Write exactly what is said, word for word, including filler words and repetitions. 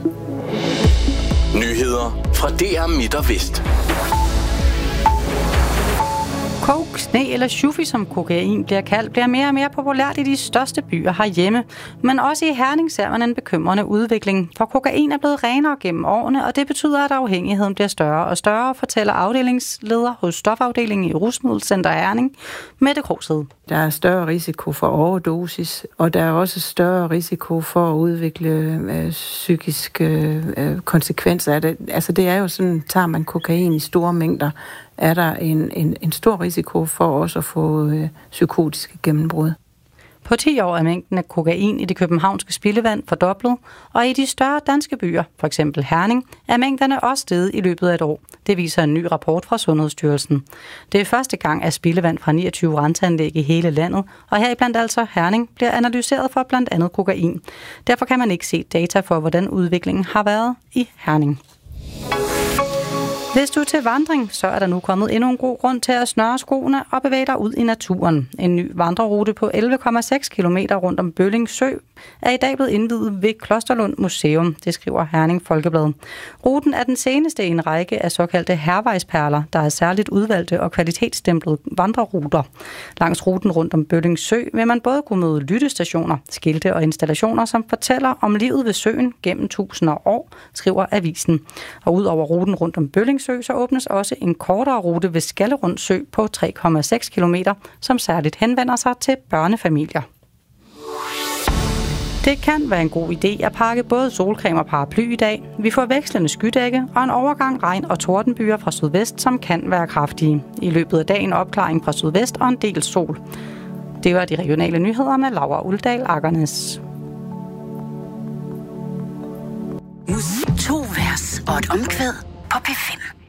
Nyheder fra D R Midt og Vest. Coke, sne eller shufi, som kokain bliver kaldt, bliver mere og mere populært i de største byer herhjemme. Men også i Herning ser man en bekymrende udvikling, for kokain er blevet renere gennem årene, og det betyder, at afhængigheden bliver større og større, fortæller afdelingsleder hos stofafdelingen i Rusmiddelcenter Herning, Mette Krogsted. Der er større risiko for overdosis, og der er også større risiko for at udvikle øh, psykiske øh, konsekvenser af det. Altså det er jo sådan, tager man kokain i store mængder, er der en, en, en stor risiko for også at få øh, psykotiske gennembrud. På ti år er mængden af kokain i det københavnske spildevand fordoblet, og i de større danske byer, for eksempel Herning, er mængderne også steget i løbet af et år. Det viser en ny rapport fra Sundhedsstyrelsen. Det er første gang, at spildevand fra niogtyve renseanlæg i hele landet, og heriblandt altså Herning, bliver analyseret for blandt andet kokain. Derfor kan man ikke se data for, hvordan udviklingen har været i Herning. Hvis du er til vandring, så er der nu kommet endnu en god grund til at snøre skoene og bevæge dig ud i naturen. En ny vandrerute på elleve komma seks kilometer rundt om Bølling Sø er i dag blevet indviet ved Klosterlund Museum, det skriver Herning Folkeblad. Ruten er den seneste i en række af såkaldte hærvejsperler, der er særligt udvalgte og kvalitetsstemplede vandreruter. Langs ruten rundt om Bølling Sø vil man både kunne møde lyttestationer, skilte og installationer, som fortæller om livet ved søen gennem tusinder af år, skriver avisen. Og ud over ruten rundt om Bølling Sø, så åbnes også en kortere rute ved Skallerund Sø på tre komma seks kilometer, som særligt henvender sig til børnefamilier. Det kan være en god idé at pakke både solcreme og paraply i dag. Vi får vekslende skydække og en overgang regn- og tordenbyer fra sydvest, som kan være kraftige. I løbet af dagen opklaring fra sydvest og en del sol. Det var de regionale nyheder med Laura Uldal Akernes. To vers og et omkvæd på P fem.